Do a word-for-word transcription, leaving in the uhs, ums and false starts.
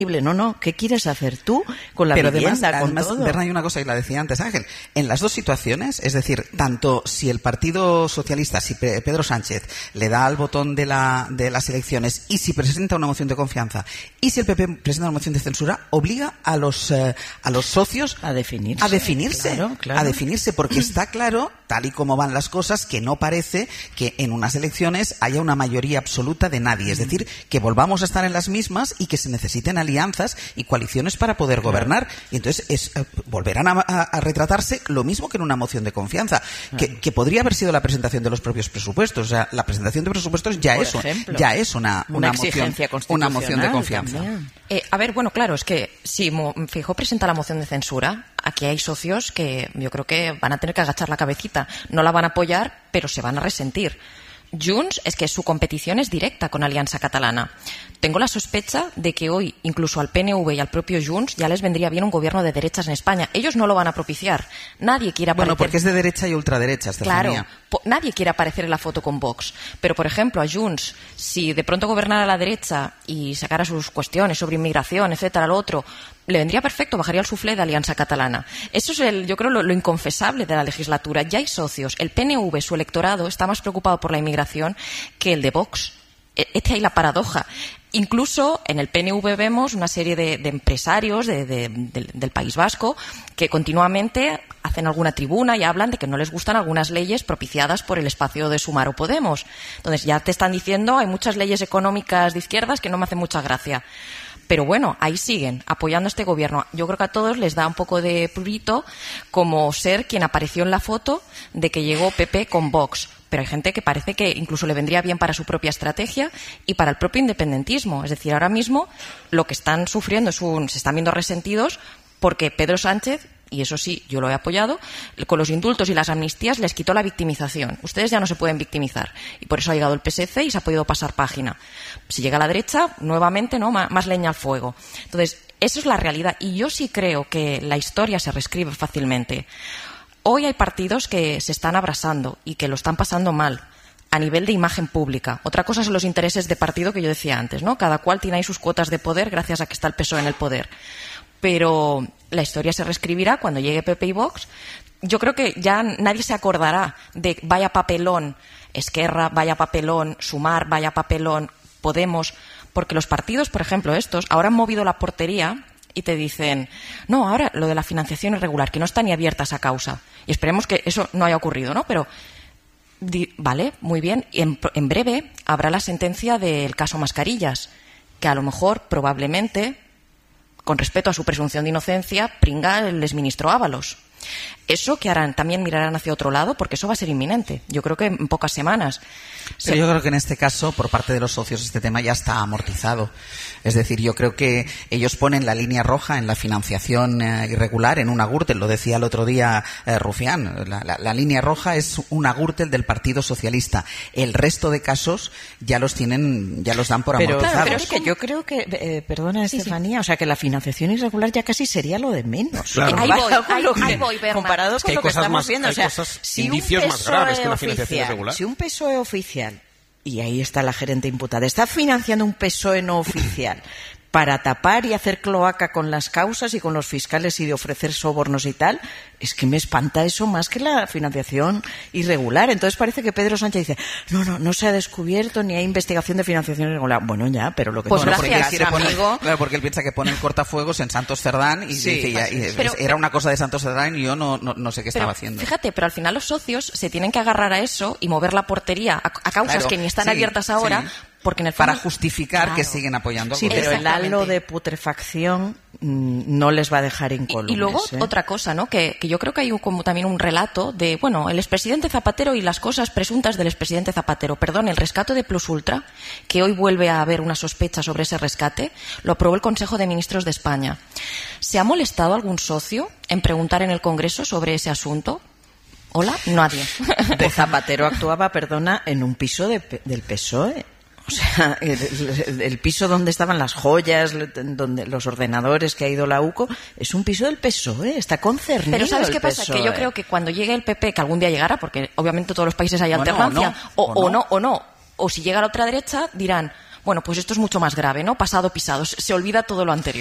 No, no, ¿qué quieres hacer tú con la Pero vivienda, además, con además, todo? Berna, hay una cosa, y la decía antes Ángel, en las dos situaciones, es decir, tanto si el Partido Socialista, si Pedro Sánchez le da al botón de, la, de las elecciones y si presenta una moción de confianza y si el P P presenta una moción de censura, obliga a los, eh, a los socios a definirse. A definirse, claro, claro. a definirse, porque está claro, tal y como van las cosas, que no parece que en unas elecciones haya una mayoría absoluta de nadie. Es decir, que volvamos a estar en las mismas y que se necesiten alianzas y coaliciones para poder gobernar. Y entonces es, eh, volverán a, a, a retratarse lo mismo que en una moción de confianza, que, que podría haber sido la presentación de los propios presupuestos. O sea, la presentación de presupuestos ya Por es, ejemplo, ya es una, una, una moción, exigencia una moción de confianza. Eh, a ver, bueno, claro, es que si Feijóo presenta la moción de censura, aquí hay socios que yo creo que van a tener que agachar la cabecita. No la van a apoyar, pero se van a resentir. Junts es que su competición es directa con Alianza Catalana. Tengo la sospecha de que hoy, incluso al P N V y al propio Junts, ya les vendría bien un gobierno de derechas en España. Ellos no lo van a propiciar. Nadie quiere aparecer... Bueno, porque es de derecha y ultraderecha, Estefanía. Claro, nadie quiere aparecer en la foto con Vox. Pero, por ejemplo, a Junts, si de pronto gobernara a la derecha y sacara sus cuestiones sobre inmigración, etcétera, lo otro, le vendría perfecto, bajaría el suflé de Alianza Catalana. Eso es, el, yo creo, lo, lo inconfesable de la legislatura. Ya hay socios. El P N V, su electorado, está más preocupado por la inmigración que el de Vox. Este hay la paradoja. Incluso en el P N V vemos una serie de, de empresarios de, de, de, del País Vasco que continuamente hacen alguna tribuna y hablan de que no les gustan algunas leyes propiciadas por el espacio de Sumar o Podemos. Entonces ya te están diciendo, hay muchas leyes económicas de izquierdas que no me hacen mucha gracia. Pero bueno, ahí siguen, apoyando a este gobierno. Yo creo que a todos les da un poco de prurito como ser quien apareció en la foto de que llegó P P con Vox. Pero hay gente que parece que incluso le vendría bien para su propia estrategia y para el propio independentismo. Es decir, ahora mismo lo que están sufriendo es un... se están viendo resentidos porque Pedro Sánchez, y eso sí, yo lo he apoyado, con los indultos y las amnistías les quitó la victimización. Ustedes ya no se pueden victimizar. Y por eso ha llegado el P S C y se ha podido pasar página. Si llega a la derecha, nuevamente, ¿no? Más leña al fuego. Entonces, eso es la realidad. Y yo sí creo que la historia se reescribe fácilmente. Hoy hay partidos que se están abrasando y que lo están pasando mal a nivel de imagen pública. Otra cosa son los intereses de partido que yo decía antes, ¿no? Cada cual tiene ahí sus cuotas de poder gracias a que está el P S O E en el poder. Pero la historia se reescribirá cuando llegue P P y Vox. Yo creo que ya nadie se acordará de vaya papelón Esquerra, vaya papelón Sumar, vaya papelón Podemos, porque los partidos, por ejemplo estos, ahora han movido la portería y te dicen, no, ahora lo de la financiación irregular, que no está ni abierta esa causa. Y esperemos que eso no haya ocurrido, ¿no? Pero, di, vale, muy bien. Y en, en breve habrá la sentencia del caso Mascarillas, que a lo mejor, probablemente, con respeto a su presunción de inocencia, pringa el exministro Ábalos. Eso que harán, también mirarán hacia otro lado, porque eso va a ser inminente. Yo creo que en pocas semanas. Pero yo creo que en este caso, por parte de los socios, este tema ya está amortizado. Es decir, yo creo que ellos ponen la línea roja en la financiación eh, irregular en una Gürtel. Lo decía el otro día eh, Rufián. La, la, la línea roja es una Gürtel del Partido Socialista. El resto de casos ya los tienen, ya los dan por pero, amortizados. Claro, pero es que yo creo que, eh, perdona sí, Estefanía, sí. o sea, que la financiación irregular ya casi sería lo de menos. Claro. Ahí voy, ahí, ahí voy, Berna. Comparado es con que lo que estamos más, viendo. O sea, si indicios un más graves que una oficial, financiación irregular. Si un P S O E oficial, y ahí está la gerente imputada, está financiando un P S O E no oficial para tapar y hacer cloaca con las causas y con los fiscales y de ofrecer sobornos y tal, es que me espanta eso más que la financiación irregular. Entonces parece que Pedro Sánchez dice, no, no, no se ha descubierto ni hay investigación de financiación irregular. Bueno, ya, pero lo que... Pues bueno, gracias, porque amigo. Poner, claro, porque él piensa que pone el cortafuegos en Santos Cerdán y, sí, dice, ya, y pero, era una cosa de Santos Cerdán y yo no, no, no sé qué pero, estaba haciendo. Fíjate, pero al final los socios se tienen que agarrar a eso y mover la portería a, a causas claro, que ni están sí, abiertas ahora... Sí. Porque en el fondo, para justificar claro. que siguen apoyando al sí, gobierno. pero el halo de putrefacción mmm, no les va a dejar incólumes. Y, y luego ¿eh? otra cosa, ¿no? Que, que yo creo que hay un, como también un relato de, bueno, el expresidente Zapatero y las cosas presuntas del expresidente Zapatero. Perdón, el rescate de Plus Ultra, que hoy vuelve a haber una sospecha sobre ese rescate, lo aprobó el Consejo de Ministros de España. ¿Se ha molestado algún socio en preguntar en el Congreso sobre ese asunto? ¿Hola? Nadie. De Zapatero actuaba, perdona, en un piso de, del P S O E. O sea, el, el, el piso donde estaban las joyas, donde los ordenadores que ha ido la U C O, es un piso del P S O E, está concernido. Pero ¿sabes el qué pasa? P S O E. Que yo creo que cuando llegue el P P, que algún día llegará, porque obviamente en todos los países hay bueno, alternancia, o no, o, o, o no. no, o no, o si llega la otra derecha, dirán, Bueno, pues esto es mucho más grave, ¿no? Pasado pisado, se olvida todo lo anterior.